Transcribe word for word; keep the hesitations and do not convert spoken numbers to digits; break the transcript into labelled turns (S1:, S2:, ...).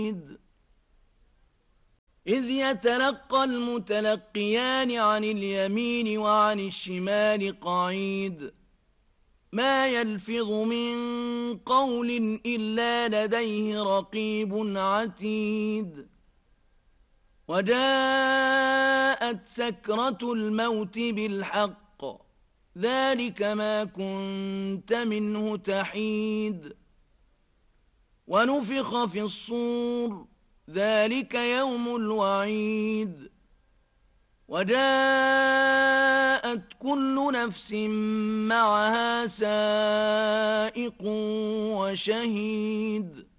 S1: إذ يتلقى المتلقيان عن اليمين وعن الشمال قعيد ما يلفظ من قول إلا لديه رقيب عتيد وجاءت سكرة الموت بالحق ذلك ما كنت منه تحيد ونفخ في الصور ذلك يوم الوعيد وجاءت كل نفس معها سائق وشهيد